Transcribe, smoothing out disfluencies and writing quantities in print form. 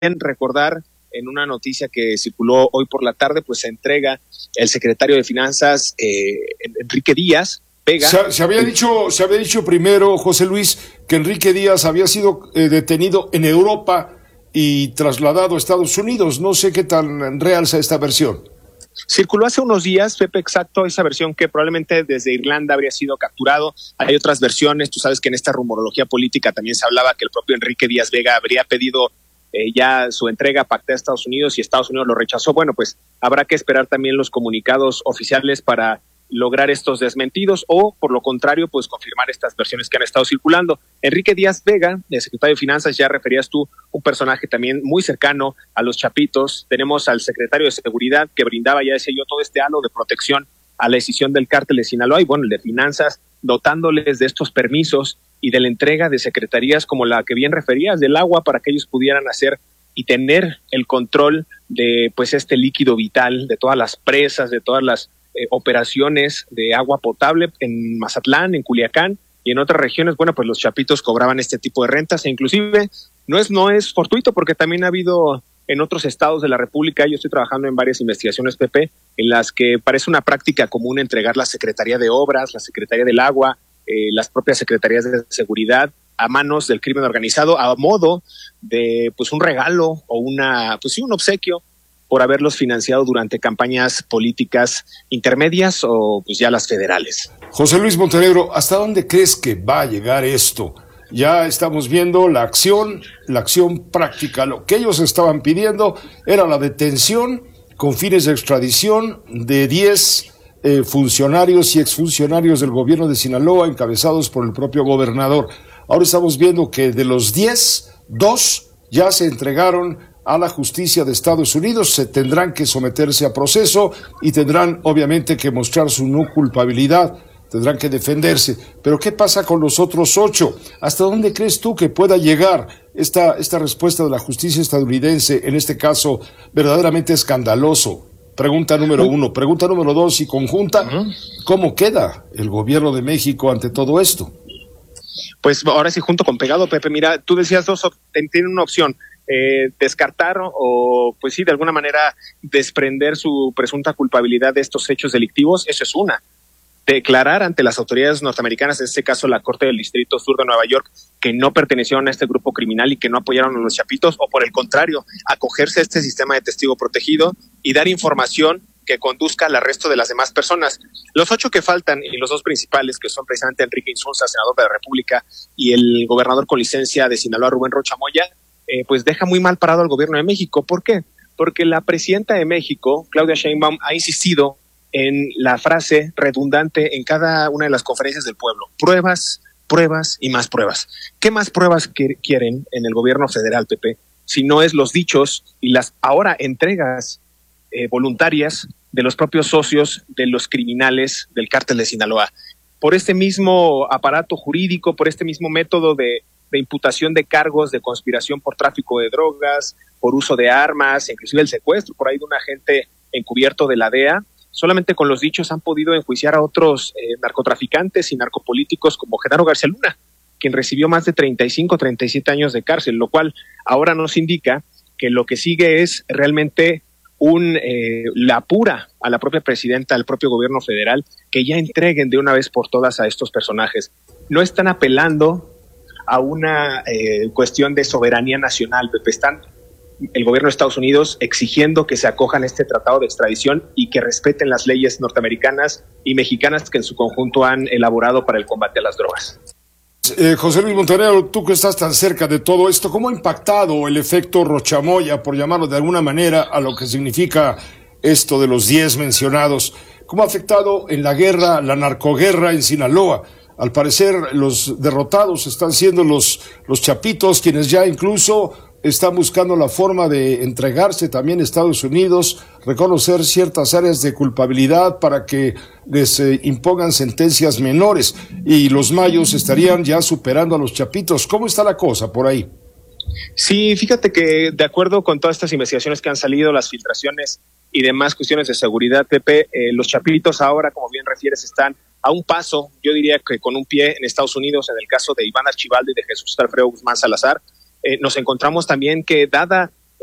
recordar en una noticia que circuló hoy por la tarde, pues se entrega el secretario de Finanzas, Enrique Díaz Vega. Se había dicho primero, José Luis, que Enrique Díaz había sido detenido en Europa y trasladado a Estados Unidos. No sé qué tan real sea esta versión. Circuló hace unos días, Pepe, exacto, esa versión que probablemente desde Irlanda habría sido capturado. Hay otras versiones, tú sabes que en esta rumorología política también se hablaba que el propio Enrique Díaz Vega habría pedido ya su entrega pactada a Estados Unidos y Estados Unidos lo rechazó. Bueno, pues habrá que esperar también los comunicados oficiales para lograr estos desmentidos o, por lo contrario, pues confirmar estas versiones que han estado circulando. Enrique Díaz Vega, el secretario de Finanzas, ya referías tú, un personaje también muy cercano a los chapitos. Tenemos al secretario de Seguridad que brindaba, ya decía yo, todo este halo de protección a la decisión del cártel de Sinaloa y, bueno, el de Finanzas, dotándoles de estos permisos y de la entrega de secretarías como la que bien referías, del agua, para que ellos pudieran hacer y tener el control de pues este líquido vital, de todas las presas, de todas las operaciones de agua potable en Mazatlán, en Culiacán y en otras regiones. Bueno, pues los chapitos cobraban este tipo de rentas e inclusive no es fortuito porque también ha habido en otros estados de la República. Yo estoy trabajando en varias investigaciones, Pepe, en las que parece una práctica común entregar la Secretaría de Obras, la Secretaría del Agua, las propias Secretarías de Seguridad a manos del crimen organizado a modo de pues un regalo o un obsequio por haberlos financiado durante campañas políticas intermedias o pues ya las federales. José Luis Montenegro, ¿hasta dónde crees que va a llegar esto? Ya estamos viendo la acción práctica. Lo que ellos estaban pidiendo era la detención con fines de extradición de 10 funcionarios y exfuncionarios del gobierno de Sinaloa, encabezados por el propio gobernador. Ahora estamos viendo que de los 10, 2 ya se entregaron a la justicia de Estados Unidos, se tendrán que someterse a proceso y tendrán obviamente que mostrar su no culpabilidad, tendrán que defenderse. Pero ¿qué pasa con los otros 8? ¿Hasta dónde crees tú que pueda llegar esta respuesta de la justicia estadounidense, en este caso verdaderamente escandaloso? Pregunta número 1. Pregunta número 2 y conjunta, ¿cómo queda el gobierno de México ante todo esto? Pues ahora sí, junto con pegado, Pepe, mira, tú decías tienen una opción, descartar o, pues sí, de alguna manera desprender su presunta culpabilidad de estos hechos delictivos. Eso es una. Declarar ante las autoridades norteamericanas, en este caso la Corte del Distrito Sur de Nueva York, que no pertenecieron a este grupo criminal y que no apoyaron a los chapitos, o por el contrario, acogerse a este sistema de testigo protegido y dar información que conduzca al arresto de las demás personas. Los 8 que faltan y los 2 principales, que son precisamente Enrique Insunza, senador de la República, y el gobernador con licencia de Sinaloa, Rubén Rocha Moya, pues deja muy mal parado al gobierno de México. ¿Por qué? Porque la presidenta de México, Claudia Sheinbaum, ha insistido en la frase redundante en cada una de las conferencias del pueblo: pruebas, pruebas y más pruebas. ¿Qué más pruebas quieren en el gobierno federal, Pepe? Si no es los dichos y las ahora entregas voluntarias de los propios socios de los criminales del cártel de Sinaloa. Por este mismo aparato jurídico, por este mismo método de imputación de cargos de conspiración por tráfico de drogas, por uso de armas, inclusive el secuestro por ahí de un agente encubierto de la DEA, solamente con los dichos han podido enjuiciar a otros narcotraficantes y narcopolíticos como Genaro García Luna, quien recibió más de 37 años de cárcel, lo cual ahora nos indica que lo que sigue es realmente la apura a la propia presidenta, al propio gobierno federal, que ya entreguen de una vez por todas a estos personajes. No están apelando a una cuestión de soberanía nacional, Pepe. Están el gobierno de Estados Unidos exigiendo que se acojan a este tratado de extradición y que respeten las leyes norteamericanas y mexicanas que en su conjunto han elaborado para el combate a las drogas. José Luis Montenegro, tú que estás tan cerca de todo esto, ¿cómo ha impactado el efecto Rocha Moya, por llamarlo de alguna manera, a lo que significa esto de los 10 mencionados? ¿Cómo ha afectado en la guerra, la narcoguerra en Sinaloa? Al parecer los derrotados están siendo los chapitos, quienes ya incluso están buscando la forma de entregarse también a Estados Unidos, reconocer ciertas áreas de culpabilidad para que les impongan sentencias menores, y los mayos estarían ya superando a los chapitos. ¿Cómo está la cosa por ahí? Sí, fíjate que de acuerdo con todas estas investigaciones que han salido, las filtraciones y demás cuestiones de seguridad, Pepe, los chapitos ahora, como bien refieres, están a un paso, yo diría que con un pie en Estados Unidos, en el caso de Iván Archibaldo y de Jesús Alfredo Guzmán Salazar. Nos encontramos también que, dada